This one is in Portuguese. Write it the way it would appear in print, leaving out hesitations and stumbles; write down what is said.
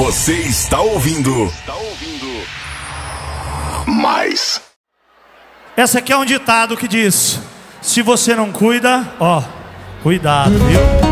Você está ouvindo. Mais. Essa aqui é um ditado que diz: se você não cuida, ó, cuidado, viu?